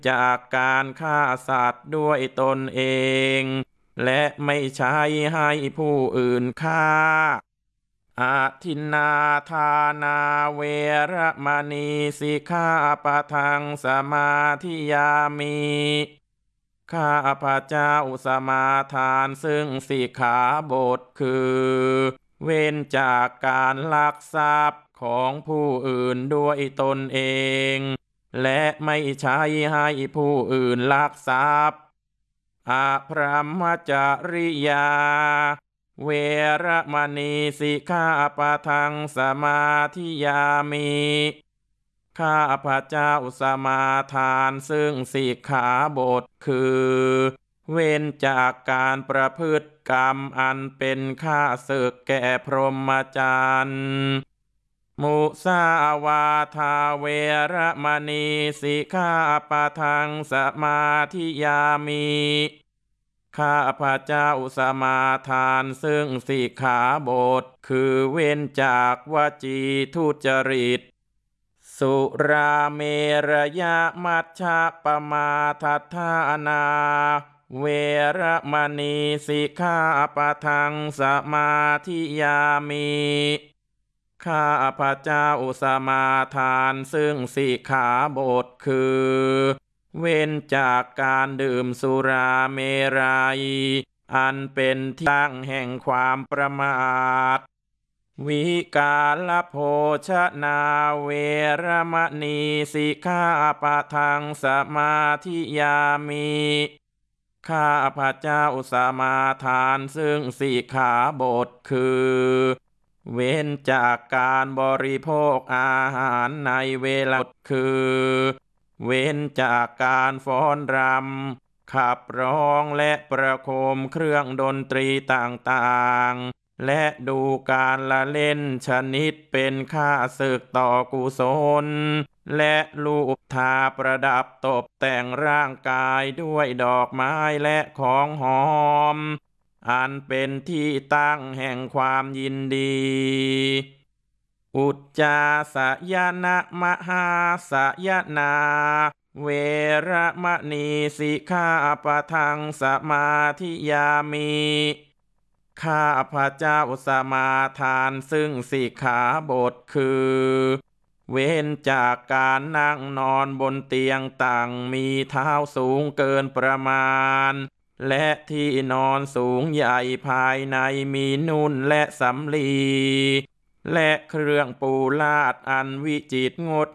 จากการฆ่าสัตว์ด้วยตนเองและไม่ใช้ให้ผู้อื่นฆ่าอาทินนาทานาเวระมณีสิกขาปะทังสมาธิยามิข้าพระเจ้าสมาทานซึ่งสิกขาบทคือเว้นจากการลักทรัพย์ของผู้อื่นด้วยตนเองและไม่ใช้ให้ผู้อื่นลักทรัพย์อพรหมจริยาเวระมณีสิกขาปะทังสมาธิยามิข้าพระเจ้าสมาทานซึ่งสิกขาบทคือเว้นจากการประพฤติกรรมอันเป็นข้าศึกแก่พรหมจรรย์มุสาวาทาเวระมณีสิกขาปะทังสมาธิยามิข้าพระเจ้าสมาทานซึ่งสิกขาบทคือเว้นจากวจีทุจริตสุราเมรยมัชฌะปมาทัฏฐานาเวระมณีสิกขาปะทังสมาธิยามิข้าพระเจ้าสมาทานซึ่งสิกขาบทคือเว้นจากการดื่มสุราเมรัยอันเป็นที่ตั้งแห่งความประมาทวิกาลโภชนาเวระมณีสิกขาปะทังสมาธิยามิข้าพระเจ้าสมาทานซึ่งสิกขาบทคือเว้นจากการบริโภคอาหารในเวลาคือเว้นจากการฟ้อนรำขับร้องและประโคมเครื่องดนตรีต่างๆและดูการละเล่นชนิดเป็นข้าศึกต่อกุศลและรูปทาประดับตกแต่งร่างกายด้วยดอกไม้และของหอมอันเป็นที่ตั้งแห่งความยินดีอุจจาสยนะมหาสยนาเวระมณีสิกขาปะทังสมาธิยามิข้าพระเจ้าสมาทานซึ่งสิกขาบทคือเว้นจากการนั่งนอนบนเตียงต่างมีเท้าสูงเกินประมาณและที่นอนสูงใหญ่ภายในมีนุ่นและสำลีและเครื่องปูลาดอันวิจิตรงด